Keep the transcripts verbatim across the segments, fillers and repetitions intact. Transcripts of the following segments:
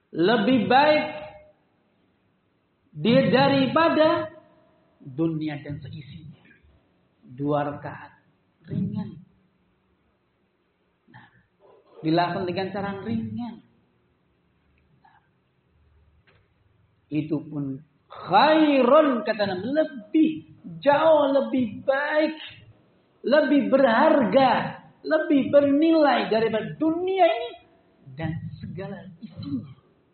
lebih baik dia daripada dunia dan seisinya. Dua rakaat ringan. Nah, dilakukan dengan cara ringan. Nah, itu pun khairun, kata Nabi, lebih jauh lebih baik, lebih berharga, lebih bernilai daripada dunia ini dan segala isinya.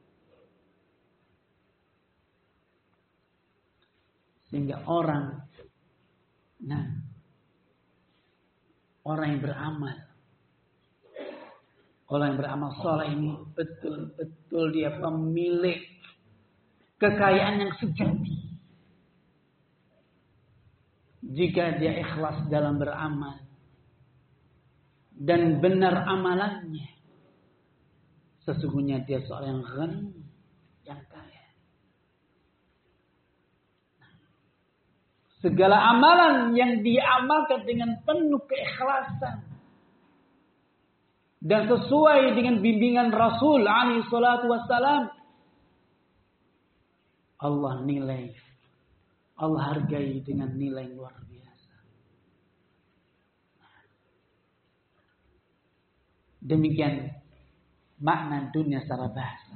Sehingga orang, nah, orang yang beramal, orang yang beramal saleh ini betul-betul dia pemilik kekayaan yang sejati. Jika dia ikhlas dalam beramal dan benar amalannya, sesungguhnya dia seorang yang ghani, yang kaya. Segala amalan yang diamalkan dengan penuh keikhlasan dan sesuai dengan bimbingan Rasul alaihi salatu wassalam, Allah nilai, Allah hargai dengan nilai luar biasa. Demikian makna dunia secara bahasa.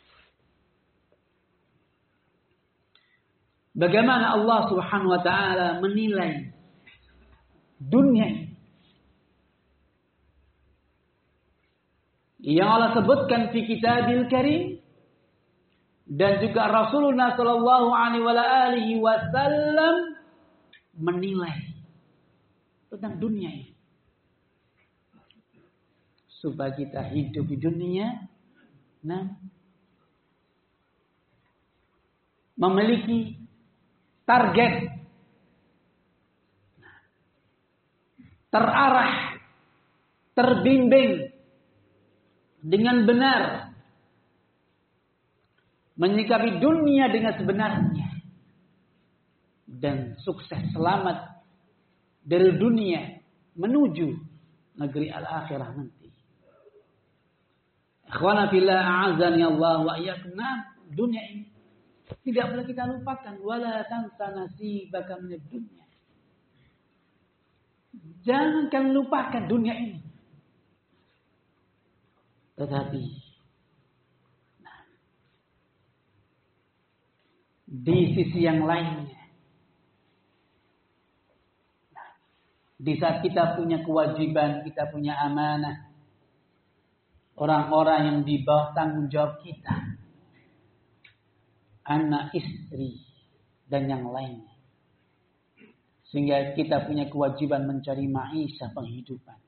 Bagaimana Allah Subhanahu wa taala menilai dunia ini? Yang Allah sebutkan di Kitabil Karim dan juga Rasulullah sallallahu alaihi wasallam menilai tentang dunia ini. Supaya kita hidup di dunia, nah, memiliki target, terarah, terbimbing dengan benar, menyikapi dunia dengan sebenarnya, dan sukses selamat dari dunia menuju negeri al-akhirah nanti. Ikhwana fillah, a'azani Allah wa iyyakum. Dunia ini tidak boleh kita lupakan. Wala tansa nasibaka minad dunya. Jangan lupakan dunia ini. Tetapi nah, di sisi yang lainnya, nah, di saat kita punya kewajiban, kita punya amanah, orang-orang yang di bawah tanggung jawab kita, anak, istri, dan yang lainnya. Sehingga kita punya kewajiban mencari maisha, penghidupan.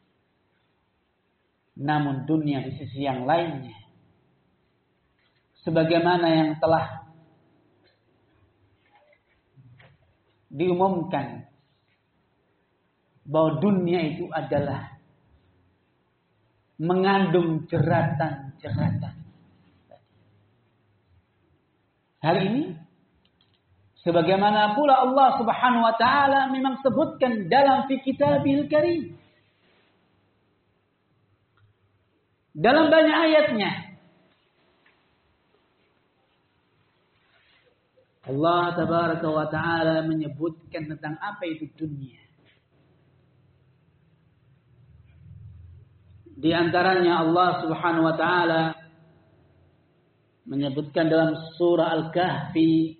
Namun dunia di sisi yang lainnya, sebagaimana yang telah diumumkan, bahwa dunia itu adalah mengandung jeratan-jeratan. Hal ini sebagaimana pula Allah Subhanahu wa taala memang sebutkan dalam fi Kitabil Karim. Dalam banyak ayatnya Allah tabaraka wa taala menyebutkan tentang apa itu dunia. Di antaranya Allah Subhanahu wa taala menyebutkan dalam surah Al-Kahfi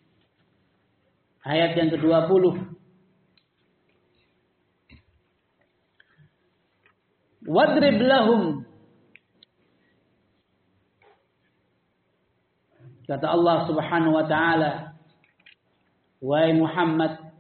ayat yang kedua puluh. Wadrib lahum, kata Allah Subhanahu wa taala, wahai Muhammad,